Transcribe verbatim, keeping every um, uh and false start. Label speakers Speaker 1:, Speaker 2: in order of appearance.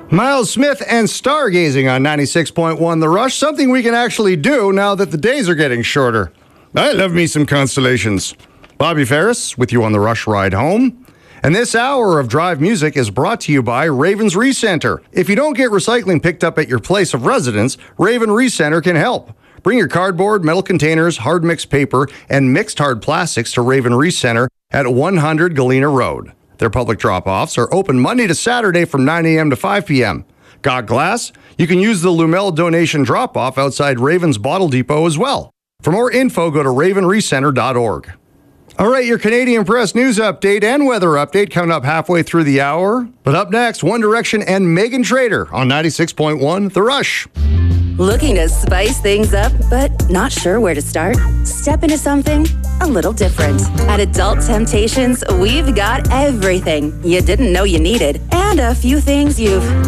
Speaker 1: Miles Smith and stargazing on ninety-six point one The Rush, something we can actually do now that the days are getting shorter. I love me some constellations. Bobby Ferris with you on the Rush Ride Home. And this hour of Drive Music is brought to you by Ravens Recenter. If you don't get recycling picked up at your place of residence, Raven Recenter can help. Bring your cardboard, metal containers, hard mixed paper, and mixed hard plastics to Raven Recenter at one hundred Galena Road. Their public drop-offs are open Monday to Saturday from nine a.m. to five p.m. Got glass? You can use the Lumel donation drop-off outside Raven's Bottle Depot as well. For more info, go to raven recenter dot org. All right, your Canadian Press news update and weather update coming up halfway through the hour. But up next, One Direction and Megan Trainor on ninety-six point one The Rush.
Speaker 2: Looking to spice things up, but not sure where to start? Step into something a little different. At Adult Temptations, we've got everything you didn't know you needed, and a few things you've